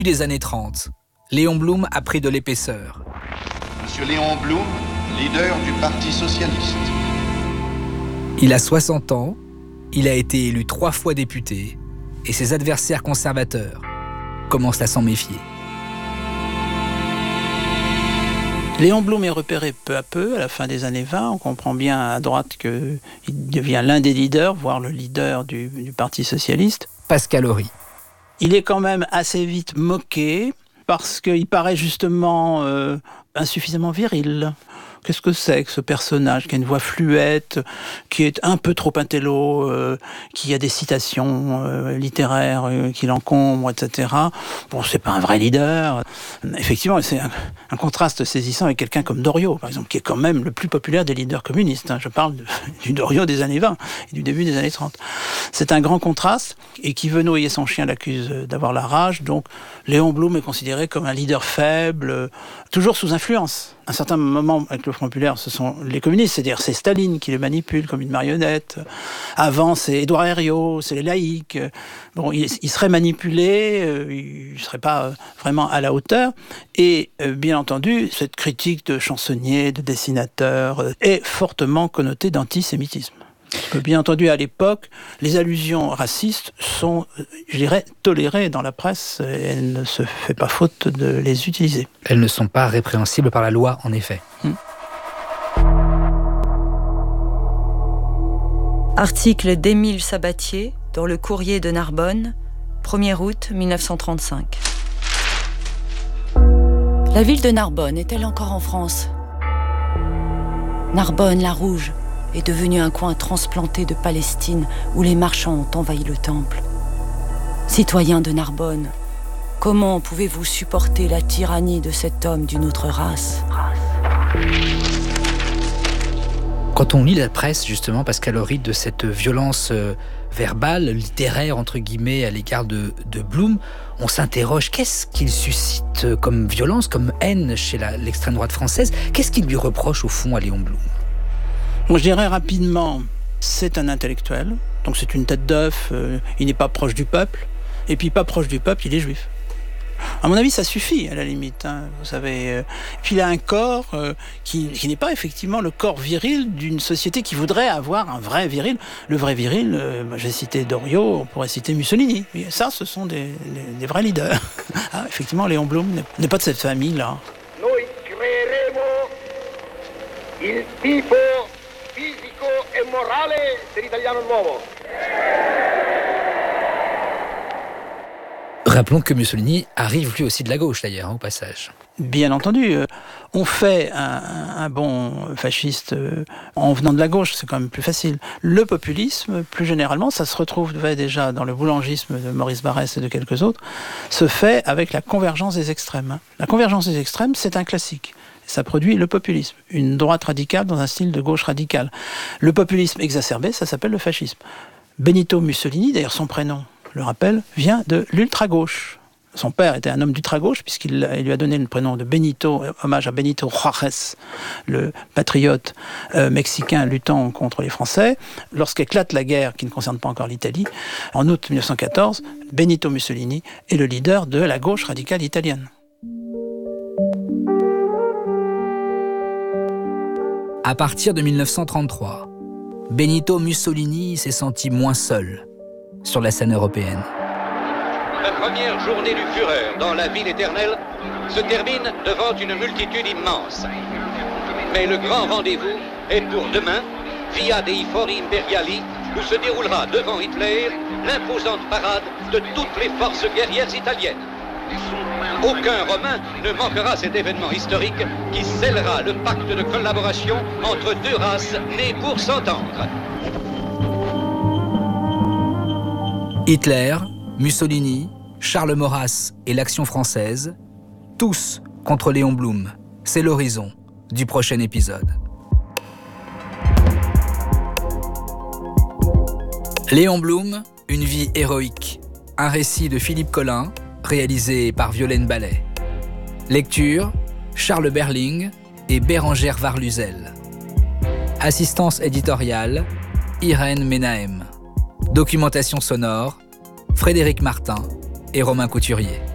des années 30, Léon Blum a pris de l'épaisseur. Monsieur Léon Blum, leader du Parti socialiste. Il a 60 ans, il a été élu 3 fois député et ses adversaires conservateurs commencent à s'en méfier. Léon Blum est repéré peu à peu, à la fin des années 20. On comprend bien à droite qu'il devient l'un des leaders, voire le leader du Parti socialiste. Pascal Horry. Il est quand même assez vite moqué parce qu'il paraît justement insuffisamment viril. Qu'est-ce que c'est que ce personnage qui a une voix fluette, qui est un peu trop intello, qui a des citations littéraires qui l'encombrent, etc. Bon, c'est pas un vrai leader. Effectivement, c'est un contraste saisissant avec quelqu'un comme Doriot, par exemple, qui est quand même le plus populaire des leaders communistes. Je parle du Doriot des années 20 et du début des années 30. C'est un grand contraste, et qui veut noyer son chien l'accuse d'avoir la rage. Donc, Léon Blum est considéré comme un leader faible, toujours sous influence. À un certain moment, avec le Front populaire, ce sont les communistes, c'est-à-dire c'est Staline qui les manipule comme une marionnette. Avant, c'est Édouard Herriot, c'est les laïcs. Bon, il serait manipulé, il ne serait pas vraiment à la hauteur. Et bien entendu, cette critique de chansonnier, de dessinateur, est fortement connotée d'antisémitisme. Bien entendu, à l'époque, les allusions racistes sont, je dirais, tolérées dans la presse. Et elle ne se fait pas faute de les utiliser. Elles ne sont pas répréhensibles par la loi, en effet. Article d'Émile Sabatier dans le Courrier de Narbonne, 1er août 1935. La ville de Narbonne est-elle encore en France ? Narbonne, la Rouge, est devenu un coin transplanté de Palestine où les marchands ont envahi le temple. Citoyens de Narbonne, comment pouvez-vous supporter la tyrannie de cet homme d'une autre race ? Quand on lit la presse, justement, Pascal Horry, de cette violence verbale, littéraire, entre guillemets, à l'égard de Blum, on s'interroge, qu'est-ce qu'il suscite comme violence, comme haine chez l'extrême droite française ? Qu'est-ce qu'il lui reproche, au fond, à Léon Blum ? Moi, je dirais rapidement, c'est un intellectuel, donc c'est une tête d'œuf, il n'est pas proche du peuple, et puis pas proche du peuple, il est juif. À mon avis, ça suffit, à la limite. Vous savez. Puis il a un corps qui n'est pas effectivement le corps viril d'une société qui voudrait avoir un vrai viril. Le vrai viril, j'ai cité Doriot, on pourrait citer Mussolini. Et ça, ce sont des vrais leaders. Effectivement, Léon Blum n'est pas de cette famille-là. Noi creeremo il tipo fisico e morale dell'italiano nuovo. Rappelons que Mussolini arrive lui aussi de la gauche, d'ailleurs, au passage. Bien entendu. On fait un bon fasciste en venant de la gauche, c'est quand même plus facile. Le populisme, plus généralement, ça se retrouvait déjà dans le boulangisme de Maurice Barrès et de quelques autres, se fait avec la convergence des extrêmes. La convergence des extrêmes, c'est un classique. Ça produit le populisme, une droite radicale dans un style de gauche radicale. Le populisme exacerbé, ça s'appelle le fascisme. Benito Mussolini, d'ailleurs son prénom, le rappel, vient de l'ultra-gauche. Son père était un homme d'ultra-gauche, puisqu'il lui a donné le prénom de Benito, hommage à Benito Juárez, le patriote mexicain luttant contre les Français. Lorsqu'éclate la guerre qui ne concerne pas encore l'Italie, en août 1914, Benito Mussolini est le leader de la gauche radicale italienne. À partir de 1933, Benito Mussolini s'est senti moins seul sur la scène européenne. La première journée du Führer dans la ville éternelle se termine devant une multitude immense. Mais le grand rendez-vous est pour demain, via dei Fori Imperiali, où se déroulera devant Hitler l'imposante parade de toutes les forces guerrières italiennes. Aucun Romain ne manquera cet événement historique qui scellera le pacte de collaboration entre deux races nées pour s'entendre. Hitler, Mussolini, Charles Maurras et l'Action française, tous contre Léon Blum. C'est l'horizon du prochain épisode. Léon Blum, une vie héroïque. Un récit de Philippe Collin, réalisé par Violaine Ballet. Lecture, Charles Berling et Bérangère Varluzel. Assistance éditoriale, Irène Menahem. Documentation sonore, Frédéric Martin et Romain Couturier.